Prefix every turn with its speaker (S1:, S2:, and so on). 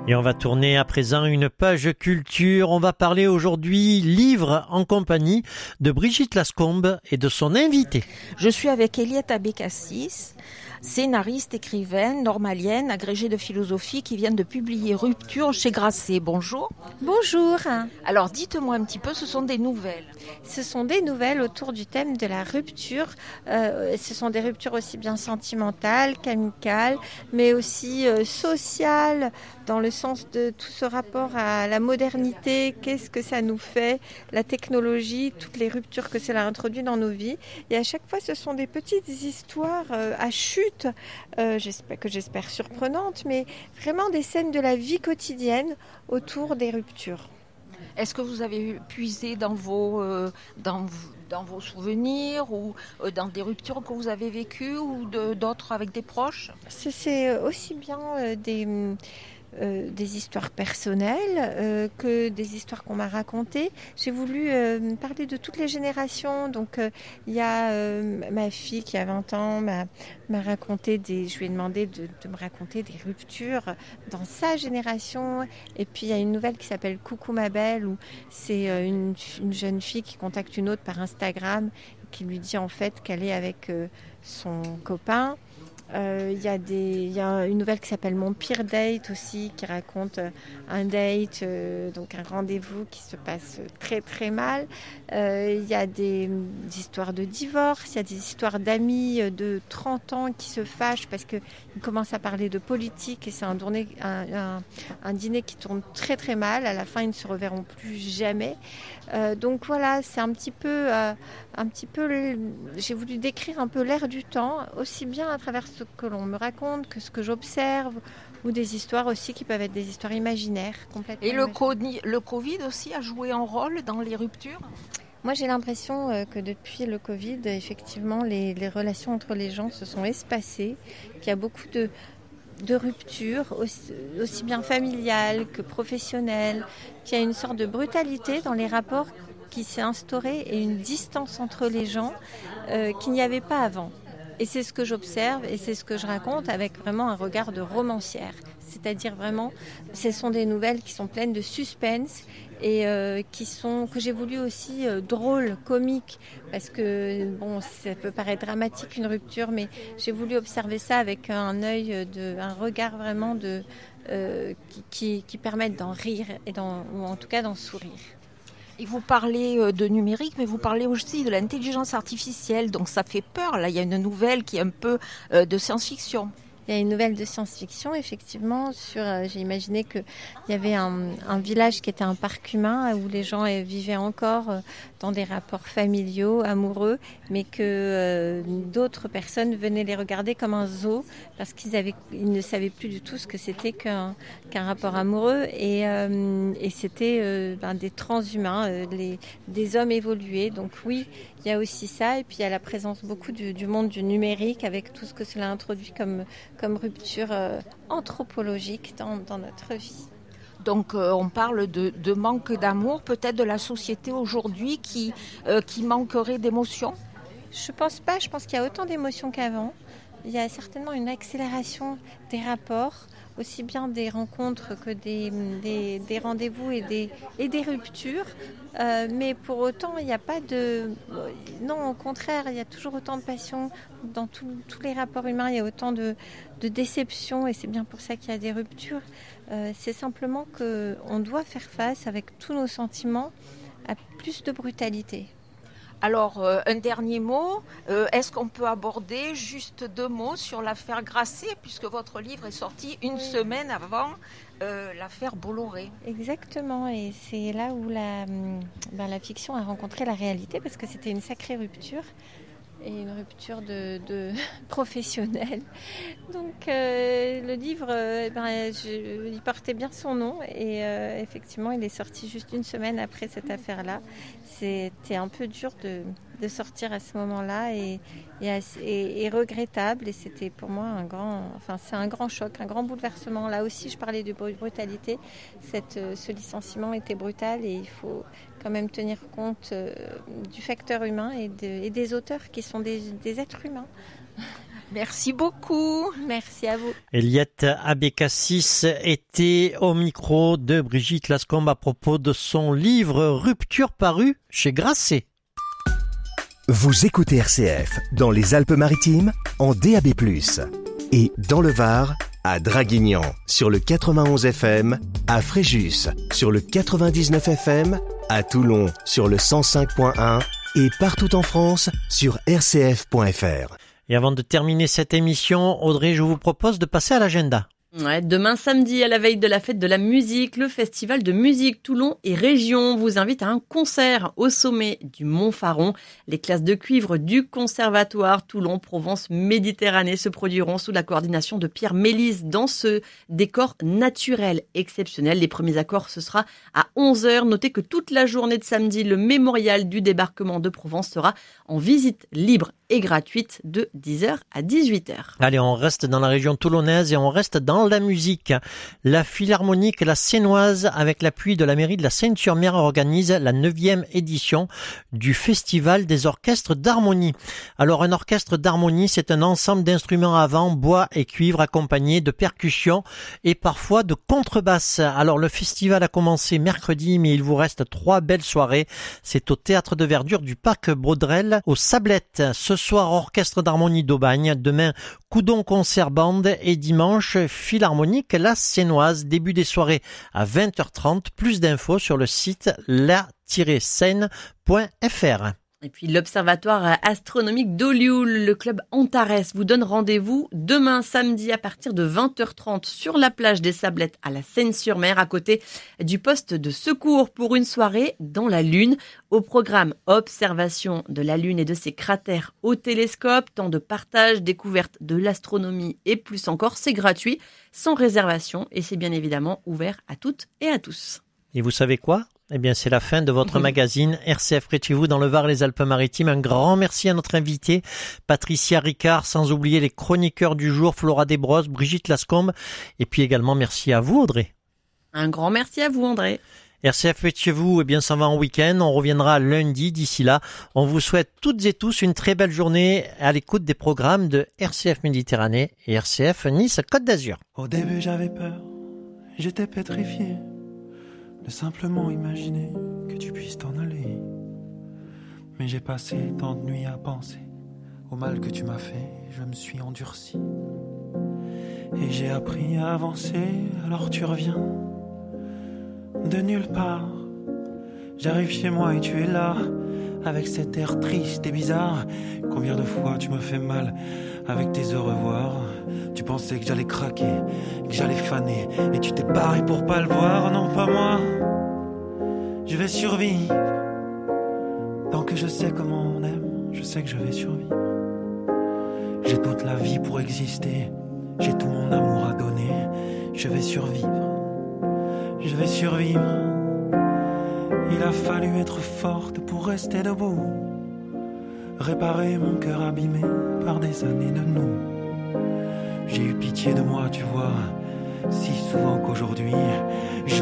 S1: Et on va tourner à présent une page culture. On va parler aujourd'hui livre en compagnie de Brigitte Lascombe et de son invité.
S2: Je suis avec Eliette Abécassis, scénariste, écrivaine, normalienne, agrégée de philosophie qui vient de publier Rupture chez Grasset. Bonjour.
S3: Bonjour.
S2: Alors dites-moi un petit peu, ce sont des nouvelles.
S3: Ce sont des nouvelles autour du thème de la rupture. Ce sont des ruptures aussi bien sentimentales qu'amicales, mais aussi sociales, dans le sens de tout ce rapport à la modernité, qu'est-ce que ça nous fait, la technologie, toutes les ruptures que cela introduit dans nos vies. Et à chaque fois, ce sont des petites histoires à chute, j'espère surprenantes, mais vraiment des scènes de la vie quotidienne autour des ruptures.
S2: Est-ce que vous avez puisé dans vos souvenirs ou dans des ruptures que vous avez vécues ou d'autres avec des proches ?
S3: C'est aussi bien des histoires personnelles que des histoires qu'on m'a racontées. J'ai voulu parler de toutes les générations. Donc il y a ma fille qui a 20 ans m'a raconté je lui ai demandé de me raconter des ruptures dans sa génération. Et puis il y a une nouvelle qui s'appelle Coucou ma belle, où c'est une jeune fille qui contacte une autre par Instagram, qui lui dit en fait qu'elle est avec son copain. Il y a une nouvelle qui s'appelle Mon pire date aussi, qui raconte un date, donc un rendez-vous qui se passe très très mal. Il y a des histoires de divorce, il y a des histoires d'amis de 30 ans qui se fâchent parce qu'ils commencent à parler de politique et c'est un dîner qui tourne très très mal. À la fin, ils ne se reverront plus jamais. Donc voilà, c'est un petit peu j'ai voulu décrire un peu l'air du temps, aussi bien à travers ce que l'on me raconte que ce que j'observe, ou des histoires aussi qui peuvent être des histoires imaginaires complètement.
S2: Et le Covid aussi a joué un rôle dans les ruptures ?
S3: Moi, j'ai l'impression que depuis le Covid, effectivement, les relations entre les gens se sont espacées, qu'il y a beaucoup de ruptures, aussi bien familiales que professionnelles, qu'il y a une sorte de brutalité dans les rapports qui s'est instaurée et une distance entre les gens qu'il n'y avait pas avant. Et c'est ce que j'observe et c'est ce que je raconte avec vraiment un regard de romancière. C'est-à-dire vraiment, ce sont des nouvelles qui sont pleines de suspense et que j'ai voulu aussi drôles, comiques, parce que bon, ça peut paraître dramatique une rupture, mais j'ai voulu observer ça avec un regard vraiment qui permette d'en rire ou en tout cas d'en sourire.
S2: Et vous parlez de numérique, mais vous parlez aussi de l'intelligence artificielle. Donc ça fait peur. Là, il y a une nouvelle qui est un peu de science-fiction.
S3: Il y a une nouvelle de science-fiction, effectivement. J'ai imaginé qu'il y avait un village qui était un parc humain où les gens vivaient encore dans des rapports familiaux, amoureux, mais que d'autres personnes venaient les regarder comme un zoo parce qu'ils ne savaient plus du tout ce que c'était qu'un rapport amoureux. Et c'était des transhumains, des hommes évolués. Donc oui, il y a aussi ça. Et puis il y a la présence beaucoup du monde du numérique avec tout ce que cela introduit comme rupture anthropologique dans notre vie.
S2: Donc on parle de manque d'amour, peut-être de la société aujourd'hui qui manquerait d'émotions ?
S3: Je pense pas, je pense qu'il y a autant d'émotions qu'avant. Il y a certainement une accélération des rapports, aussi bien des rencontres que des rendez-vous et des ruptures. Mais pour autant, il n'y a pas de... Non, au contraire, il y a toujours autant de passion dans tous les rapports humains. Il y a autant de déceptions et c'est bien pour ça qu'il y a des ruptures. C'est simplement qu'on doit faire face avec tous nos sentiments à plus de brutalité.
S2: Alors, un dernier mot, est-ce qu'on peut aborder juste 2 mots sur l'affaire Grasset, puisque votre livre est sorti une semaine avant l'affaire Bolloré.
S3: Exactement, et c'est là où la fiction a rencontré la réalité, parce que c'était une sacrée rupture, et une rupture de professionnelle. Donc le livre, il portait bien son nom, et effectivement il est sorti juste une semaine après cette affaire-là. C'était un peu dur de sortir à ce moment-là et regrettable, et c'était pour moi c'est un grand choc, un grand bouleversement. Là aussi je parlais de brutalité, ce licenciement était brutal, et il faut quand même tenir compte du facteur humain et des auteurs qui sont des êtres humains.
S2: Merci beaucoup.
S3: Merci à vous.
S1: Eliette Abécassis était au micro de Brigitte Lascombe à propos de son livre Rupture paru chez Grasset.
S4: Vous écoutez RCF dans les Alpes-Maritimes en DAB+, et dans le Var à Draguignan sur le 91 FM, à Fréjus sur le 99 FM, à Toulon sur le 105.1 et partout en France sur rcf.fr.
S1: Et avant de terminer cette émission, Audrey, je vous propose de passer à l'agenda.
S5: Ouais, demain samedi, à la veille de la fête de la musique, le Festival de musique Toulon et Région vous invite à un concert au sommet du Mont Faron. Les classes de cuivre du Conservatoire Toulon Provence Méditerranée se produiront sous la coordination de Pierre Mélis dans ce décor naturel exceptionnel. Les premiers accords, ce sera à 11h. Notez que toute la journée de samedi, le mémorial du débarquement de Provence sera en visite libre et gratuite de 10h à 18h.
S1: Allez, on reste dans la région toulonnaise et on reste dans la musique. La Philharmonique La Sénoise, avec l'appui de la mairie de la Seyne-sur-Mer, organise la 9e édition du Festival des orchestres d'harmonie. Alors, un orchestre d'harmonie, c'est un ensemble d'instruments à vent, bois et cuivre accompagnés de percussions et parfois de contrebasse. Alors, le festival a commencé mercredi, mais il vous reste 3 belles soirées. C'est au Théâtre de Verdure du Parc Baudrel, aux Sablettes. Ce soir, orchestre d'harmonie d'Aubagne. Demain, Coudon Concert Band et dimanche, Philharmonique La Sénoise. Début des soirées à 20h30. Plus d'infos sur le site la-seine.fr.
S5: Et puis l'Observatoire astronomique d'Olioul, le club Antares vous donne rendez-vous demain samedi à partir de 20h30 sur la plage des Sablettes à la Seyne-sur-Mer, à côté du poste de secours pour une soirée dans la Lune. Au programme, observation de la Lune et de ses cratères au télescope, temps de partage, découverte de l'astronomie et plus encore. C'est gratuit, sans réservation et c'est bien évidemment ouvert à toutes et à tous.
S1: Et vous savez quoi ? Eh bien, c'est la fin de votre magazine RCF près de chez vous dans le Var et les Alpes-Maritimes. Un grand merci à notre invitée, Patricia Ricard, sans oublier les chroniqueurs du jour, Flora Desbrosses, Brigitte Lascombe. Et puis également, merci à vous, Audrey.
S5: Un grand merci à vous, André.
S1: RCF près de chez vous, eh bien, s'en va en week-end. On reviendra lundi. D'ici là, on vous souhaite toutes et tous une très belle journée à l'écoute des programmes de RCF Méditerranée et RCF Nice-Côte d'Azur.
S6: Au début, j'avais peur, j'étais pétrifié de simplement imaginer que tu puisses t'en aller. Mais j'ai passé tant de nuits à penser au mal que tu m'as fait, je me suis endurci. Et j'ai appris à avancer, alors tu reviens de nulle part. J'arrive chez moi et tu es là, avec cet air triste et bizarre. Combien de fois tu m'as fait mal avec tes au revoir. Tu pensais que j'allais craquer, que j'allais faner, et tu t'es barré pour pas le voir. Non, pas moi, je vais survivre. Tant que je sais comment on aime, je sais que je vais survivre. J'ai toute la vie pour exister, j'ai tout mon amour à donner. Je vais survivre, je vais survivre. Il a fallu être forte pour rester debout, réparer mon cœur abîmé par des années de nous. J'ai eu pitié de moi, tu vois, si souvent qu'aujourd'hui